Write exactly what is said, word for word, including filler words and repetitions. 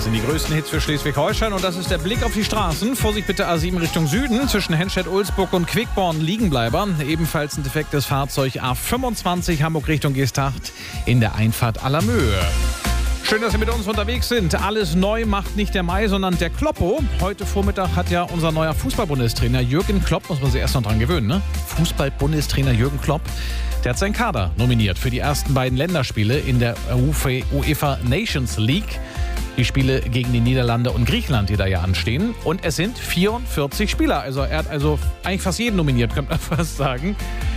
Das sind die größten Hits für Schleswig-Holstein und das ist der Blick auf die Straßen. Vorsicht bitte A sieben Richtung Süden. Zwischen Henstedt-Ulzburg und Quickborn Liegenbleiber. Ebenfalls ein defektes Fahrzeug A fünfundzwanzig Hamburg Richtung Geesthacht in der Einfahrt Allermöhe. Schön, dass Sie mit uns unterwegs sind. Alles neu macht nicht der Mai, sondern der Kloppo. Heute Vormittag hat ja unser neuer Fußball-Bundestrainer Jürgen Klopp, muss man sich erst noch dran gewöhnen, ne? Fußball-Bundestrainer Jürgen Klopp, der hat seinen Kader nominiert für die ersten beiden Länderspiele in der UEFA Nations League. Die Spiele gegen die Niederlande und Griechenland, die da ja anstehen. Und es sind vierundvierzig Spieler. Also er hat also eigentlich fast jeden nominiert, könnte man fast sagen.